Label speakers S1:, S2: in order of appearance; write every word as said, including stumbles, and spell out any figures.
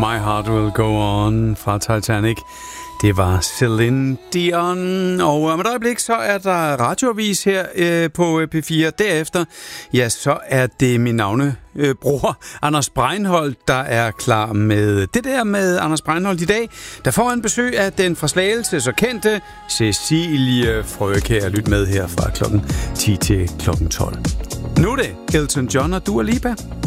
S1: My Heart Will Go On fra Titanic. Det var Celine Dion. Og om et øjeblik, så er der radioavis her øh, på P fire. Derefter, ja, så er det min navnebror, øh, Anders Breinholt, der er klar med det der med Anders Breinholt i dag. Der får en besøg af den fra Slagelse så kendte Cecilie Frøkjær. Lyt med her fra klokken ti til klokken tolv. Nu er det Elton John og Dua Lipa.